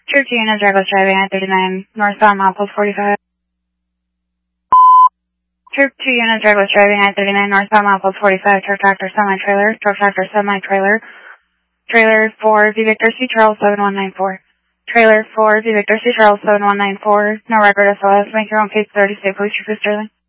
Troop 2 unit driver driving at 39 northbound milepost 45. Troop 2 unit driver driving at 39 northbound milepost 45. Truck tractor semi-trailer. Truck tractor semi-trailer. Trailer 4 V Victor C Charles 7194. Trailer 4 V Victor C Charles 7194. No record SOS. Make your own case 30 state police. Trooper Sterling.